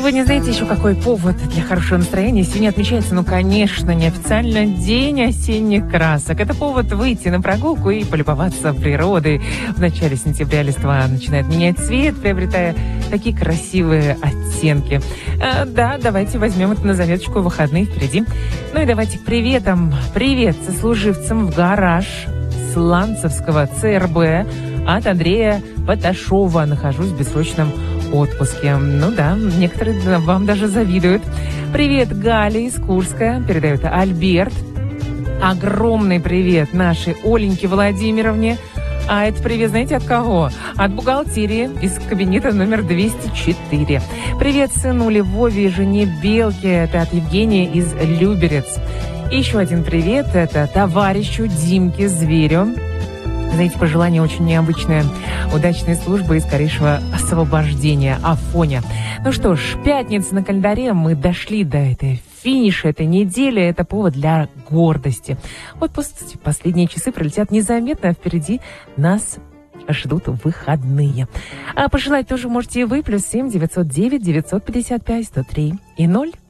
Сегодня, знаете, еще какой повод для хорошего настроения? Сегодня отмечается, конечно, неофициально День осенних красок. Это повод выйти на прогулку и полюбоваться природой. В начале сентября листва начинает менять цвет, приобретая такие красивые оттенки. Да, давайте возьмем это на заметочку, выходные впереди. Ну и давайте к приветам. Привет сослуживцам в гараж Сланцевского ЦРБ от Андрея Поташова. Нахожусь в бессрочном отпуске. Ну да, некоторые вам даже завидуют. Привет, Галя из Курска. Передает Альберт. Огромный привет нашей Оленьке Владимировне. А это привет, знаете, от кого? От бухгалтерии из кабинета номер 204. Привет сынуле Вове и жене Белке. Это от Евгения из Люберец. И еще один привет. Это товарищу Димке Зверю. Знаете, пожелание очень необычное. Удачной службы и скорейшего освобождения. Афоня. Ну что ж, пятница на календаре. Мы дошли до этой финиша этой недели. Это повод для гордости. Вот последние часы пролетят незаметно, а впереди нас ждут выходные. А пожелать тоже можете и вы. +7 909 955 103 и 0.